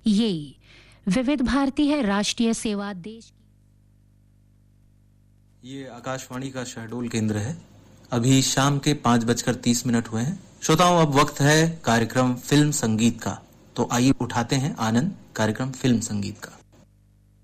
ये विविध भारती है, राष्ट्रीय सेवा देश की। ये आकाशवाणी का शहडोल केंद्र है। अभी शाम के 5:30 हुए हैं। श्रोताओं, अब वक्त है कार्यक्रम फिल्म संगीत का। तो आइए उठाते हैं आनंद कार्यक्रम फिल्म संगीत का।